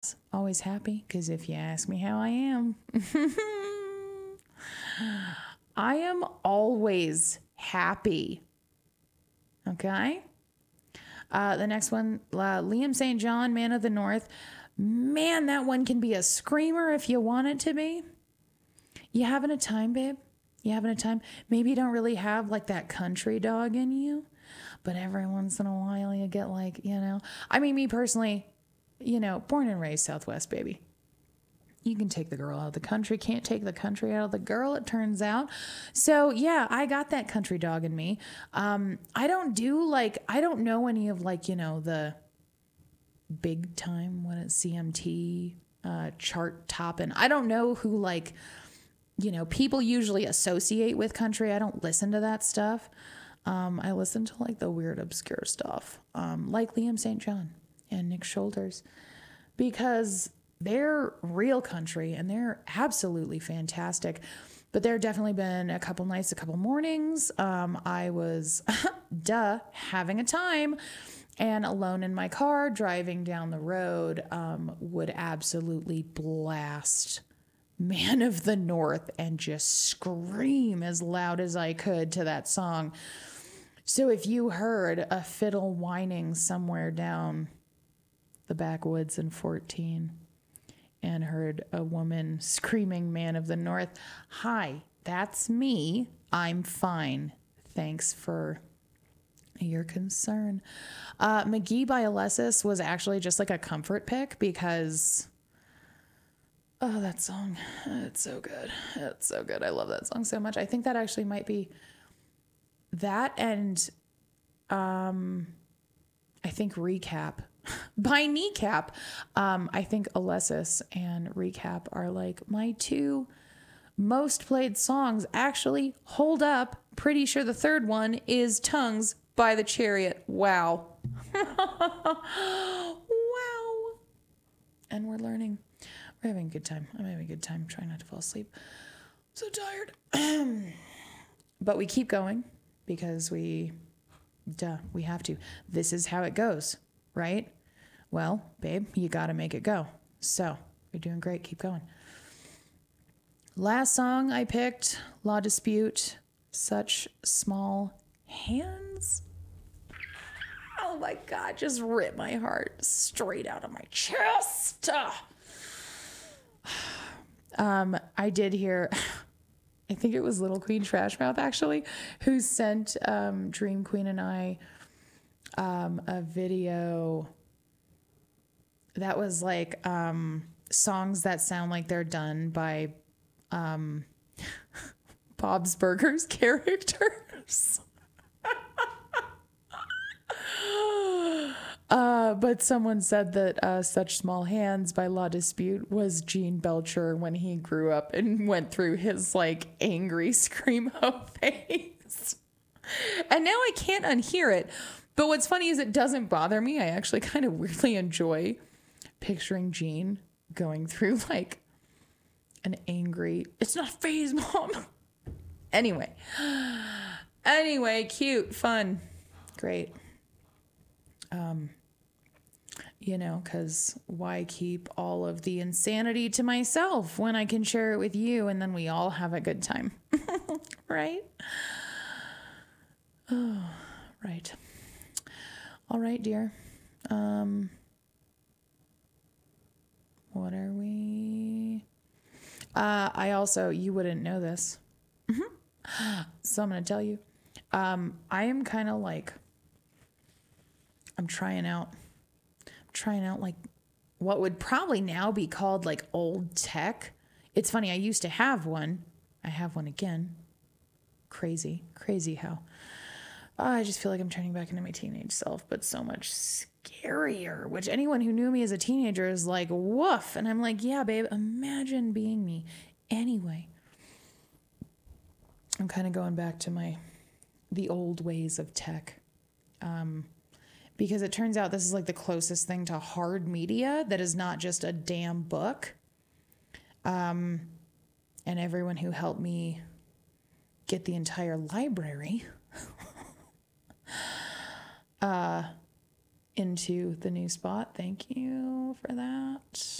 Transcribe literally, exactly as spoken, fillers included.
Always happy, because if you ask me how I am, I am always happy. Okay? Uh, the next one, uh, Liam Saint John, Man of the North. Man, that one can be a screamer if you want it to be. You having a time, babe? You having a time? Maybe you don't really have like that country dog in you, but every once in a while you get like, you know, I mean, me personally, you know, born and raised Southwest, baby. You can take the girl out of the country, can't take the country out of the girl, it turns out. So yeah, I got that country dog in me. Um, I don't do like, I don't know any of like, you know, the big time, what is C M T, uh, chart topping. I don't know who like, you know, people usually associate with country. I don't listen to that stuff. Um, I listen to like the weird, obscure stuff, um, like Liam Saint John and Nick Shoulders, because they're real country and they're absolutely fantastic. But there definitely been a couple nights, a couple mornings. Um, I was, duh, having a time and alone in my car, driving down the road, um, would absolutely blast Man of the North and just scream as loud as I could to that song. So if you heard a fiddle whining somewhere down the backwoods in fourteen and heard a woman screaming Man of the North, hi, that's me. I'm fine. Thanks for your concern. Uh, McGee by Alessis was actually just like a comfort pick because, oh, that song. It's so good. It's so good. I love that song so much. I think that actually might be that and um, I think Recap by Kneecap. Um, I think Alessis and Recap are like my two most played songs. Actually, hold up. Pretty sure the third one is Tongues by The Chariot. Wow. Wow. And we're learning. We're having a good time. I'm having a good time trying not to fall asleep. I'm so tired. But we keep going because we, duh, we have to. This is how it goes, right? Well, babe, you got to make it go. So you're doing great. Keep going. Last song I picked, Law Dispute, Such Small Hands. Oh my God, just ripped my heart straight out of my chest. Um, I did hear, I think it was Little Queen Trashmouth actually, who sent um, Dream Queen and I um, a video that was like um, songs that sound like they're done by um, Bob's Burgers characters. Uh, but someone said that uh, Such Small Hands by Law Dispute was Gene Belcher when he grew up and went through his like angry screamo phase. And now I can't unhear it. But what's funny is it doesn't bother me. I actually kind of weirdly enjoy picturing Gene going through like an angry, it's not a phase, Mom. Anyway. Anyway, cute, fun, great. Um, you know, because why keep all of the insanity to myself when I can share it with you and then we all have a good time, right? Oh, right. All right, dear. Um, what are we? Uh, I also, you wouldn't know this. Mm-hmm. So I'm going to tell you. Um, I am kind of like, I'm trying out, I'm trying out like what would probably now be called like old tech. It's funny. I used to have one. I have one again. Crazy, crazy how. Oh, I just feel like I'm turning back into my teenage self, but so much scarier, which anyone who knew me as a teenager is like, woof. And I'm like, yeah, babe, imagine being me. Anyway, I'm kind of going back to my, the old ways of tech. Um, because it turns out this is like the closest thing to hard media that is not just a damn book. Um, and everyone who helped me get the entire library, uh, into the new spot. Thank you for that.